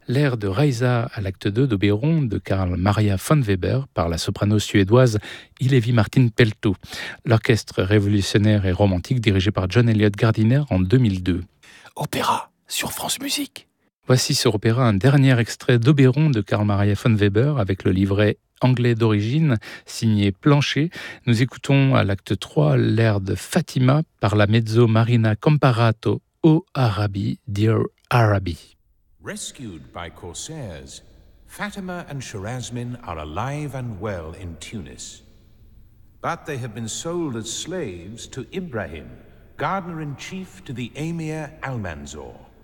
L'air de Reisa à l'acte 2 d'Oberon de Carl Maria von Weber par la soprano suédoise Hillevi Martin Pelto. L'orchestre révolutionnaire et romantique dirigé par John Eliot Gardiner en 2002. Opéra sur France Musique. Voici sur Opéra un dernier extrait d'Oberon de Carl Maria von Weber avec le livret anglais d'origine signé Plancher. Nous écoutons à l'acte 3 l'air de Fatima par la mezzo Marina Comparato O Arabi, Dear Arabi. Rescued by corsairs, Fatima and Sherazmin are alive and well in Tunis. But they have been sold as slaves to Ibrahim, gardener-in-chief to the Emir Almanzor.